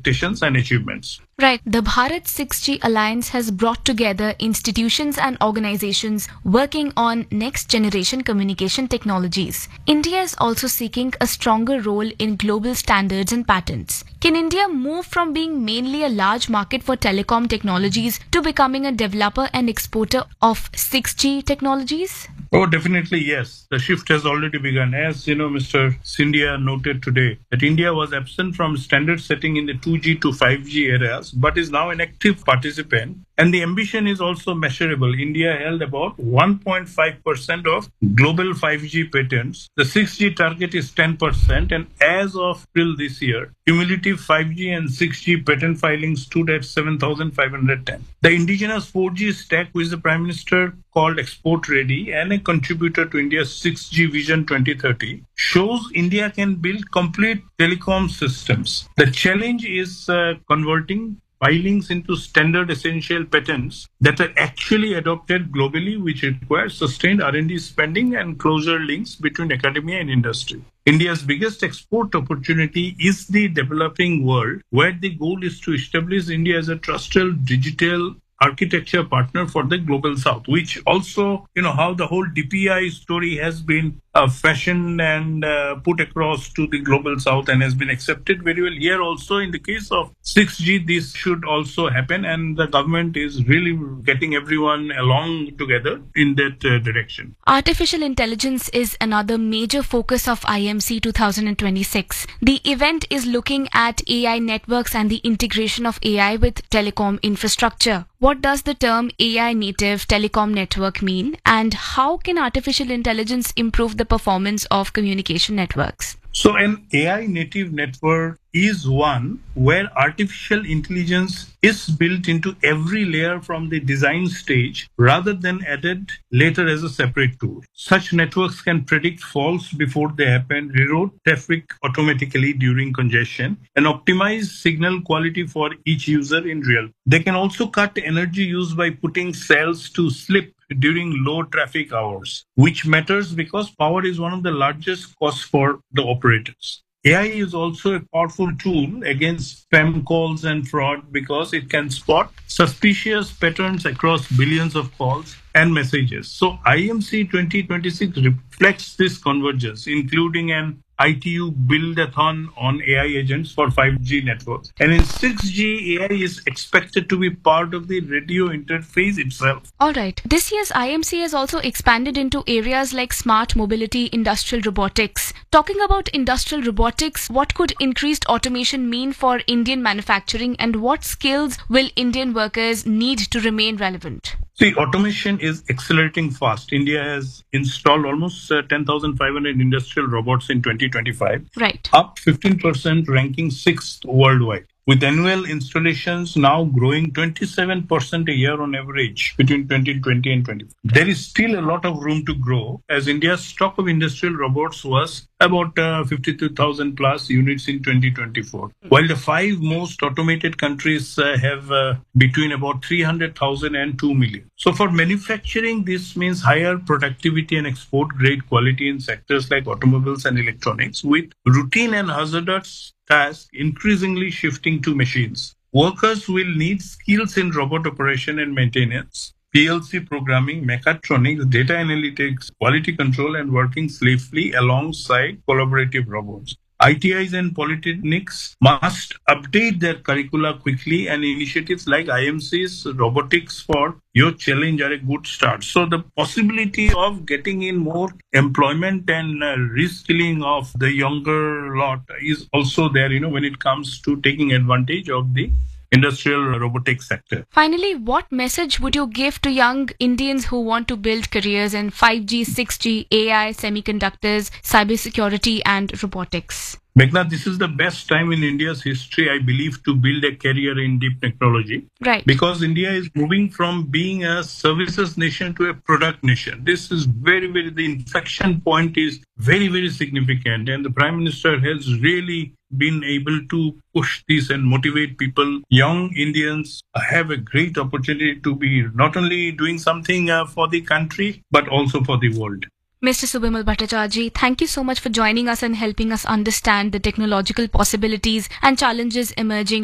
expectations and achievements. Right. The Bharat 6G Alliance has brought together institutions and organizations working on next generation communication technologies. India is also seeking a stronger role in global standards and patents. Can India move from being mainly a large market for telecom technologies to becoming a developer and exporter of 6G technologies? Oh, definitely, yes. The shift has already begun. As you know, Mr. Scindia noted today that India was absent from standard setting in the 2G to 5G eras, but is now an active participant. And the ambition is also measurable. India held about 1.5% of global 5G patents. The 6G target is 10%. And as of April this year, cumulative 5G and 6G patent filings stood at 7,510. The indigenous 4G stack, which the Prime Minister called Export Ready and a contributor to India's 6G Vision 2030, shows India can build complete telecom systems. The challenge is converting filings into standard essential patents that are actually adopted globally, which requires sustained R&D spending and closer links between academia and industry. India's biggest export opportunity is the developing world, where the goal is to establish India as a trusted digital architecture partner for the global south, which also, how the whole DPI story has been fashioned and put across to the global south and has been accepted very well. Here also, in the case of 6G, this should also happen, and the government is really getting everyone along together in that direction. Artificial intelligence is another major focus of IMC 2026. The event is looking at AI networks and the integration of AI with telecom infrastructure. What does the term AI native telecom network mean, and how can artificial intelligence improve the performance of communication networks? So an AI native network is one where artificial intelligence is built into every layer from the design stage rather than added later as a separate tool. Such networks can predict faults before they happen, reroute traffic automatically during congestion, and optimize signal quality for each user in real. They can also cut energy used by putting cells to sleep during low traffic hours, which matters because power is one of the largest costs for the operators. AI is also a powerful tool against spam calls and fraud because it can spot suspicious patterns across billions of calls and messages. So IMC 2026 reflects this convergence, including an ITU build-a-thon on AI agents for 5G networks. And in 6G, AI is expected to be part of the radio interface itself. All right. This year's IMC has also expanded into areas like smart mobility, industrial robotics. Talking about industrial robotics, what could increased automation mean for Indian manufacturing, and what skills will Indian workers need to remain relevant? See, automation is accelerating fast. India has installed almost 10,500 industrial robots in 2025. Right. Up 15%, ranking 6th worldwide, with annual installations now growing 27% a year on average between 2020 and 2024. There is still a lot of room to grow, as India's stock of industrial robots was about 52,000 plus units in 2024, while the 5 most automated countries have between about 300,000 and 2 million. So for manufacturing, this means higher productivity and export-grade quality in sectors like automobiles and electronics, with routine and hazardous tasks increasingly shifting to machines. Workers will need skills in robot operation and maintenance, PLC programming, mechatronics, data analytics, quality control, and working safely alongside collaborative robots. ITIs and polytechnics must update their curricula quickly, and initiatives like IMC's Robotics for Your Challenge are a good start. So the possibility of getting in more employment and reskilling of the younger lot is also there, when it comes to taking advantage of the industrial robotics sector. Finally, what message would you give to young Indians who want to build careers in 5G, 6G, AI, semiconductors, cybersecurity, and robotics? Meghna, this is the best time in India's history, I believe, to build a career in deep technology. Right. Because India is moving from being a services nation to a product nation. This is the inflection point is very, very significant. And the Prime Minister has really been able to push this and motivate people. Young Indians have a great opportunity to be not only doing something for the country, but also for the world. Mr. Subimal Bhattacharjee, thank you so much for joining us and helping us understand the technological possibilities and challenges emerging